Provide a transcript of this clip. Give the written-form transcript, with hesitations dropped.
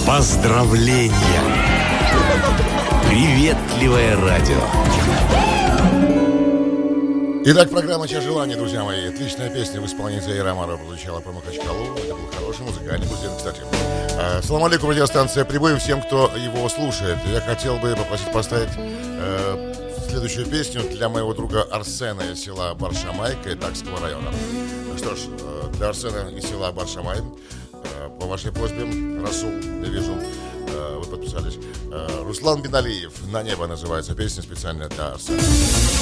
Поздравления! Приветливое радио. Итак, программа «Час желаний», друзья мои. Отличная песня в исполнении Заира Амарова прозвучала про Махачкалу. Это был хороший музыкальный бузин, кстати. Салам алейкум, радиостанция «Прибой», всем, кто его слушает. Я хотел бы попросить поставить следующую песню для моего друга Арсена из села Баршамай, Кайтакского района. Что ж, для Арсена из села Баршамай, по вашей просьбе, Расул, я вижу, вы подписались. Руслан Беналиев «На небо» называется песня, специально для Арсена.